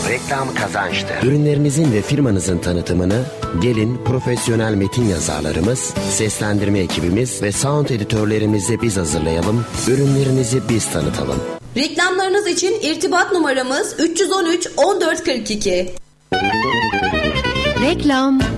Reklam kazançtır. Ürünlerinizin ve firmanızın tanıtımını gelin profesyonel metin yazarlarımız, seslendirme ekibimiz ve sound editörlerimizle biz hazırlayalım. Ürünlerinizi biz tanıtalım. Reklamlarınız için irtibat numaramız 313 1442. Reklam